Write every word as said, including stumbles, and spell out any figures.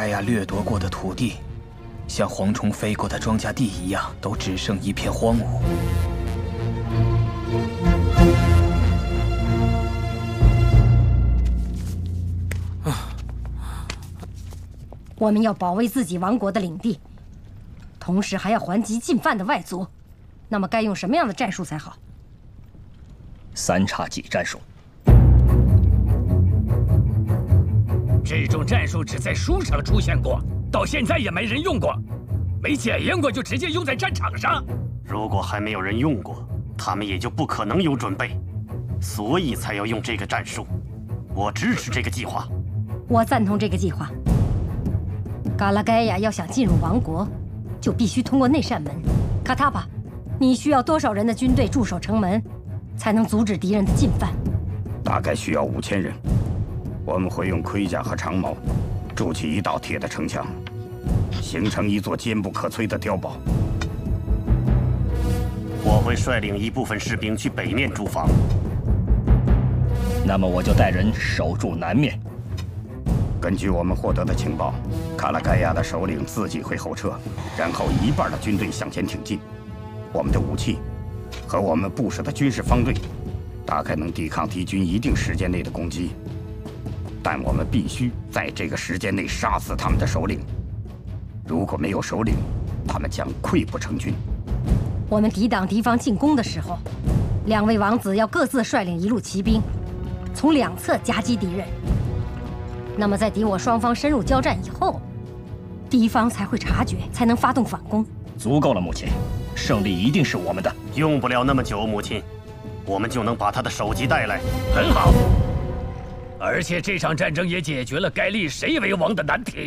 盖亚掠夺过的土地，像蝗虫飞过的庄稼地一样，都只剩一片荒芜。 我们要保卫自己王国的领地，同时还要还击进犯的外族。那么该用什么样的战术才好？ 三叉戟战术。 这种战术只在书上出现过，到现在也没人用过，没检验过就直接用在战场上。 如果还没有人用过，他们也就不可能有准备，所以才要用这个战术。我支持这个计划。 我赞同这个计划。嘎拉盖亚要想进入王国，就必须通过那扇门。卡塔巴，你需要多少人的军队驻守城门，才能阻止敌人的进犯？ 大概需要五千人。 我们会用盔甲和长矛筑起一道铁的城墙，形成一座坚不可摧的碉堡。 我会率领一部分士兵去北面驻防。 那么我就带人守住南面。 根据我们获得的情报，卡拉盖亚的首领自己会后撤，然后一半的军队向前挺进。我们的武器和我们部署的军事方队，大概能抵抗敌军一定时间内的攻击。 但我们必须在这个时间内杀死他们的首领。如果没有首领，他们将溃不成军。 我们抵挡敌方进攻的时候，两位王子要各自率领一路骑兵，从两侧夹击敌人。那么在敌我双方深入交战以后，敌方才会察觉，才能发动反攻。 足够了，母亲，胜利一定是我们的。 用不了那么久，母亲，我们就能把他的首级带来。 很好。 而且这场战争也解决了该立谁为王的难题。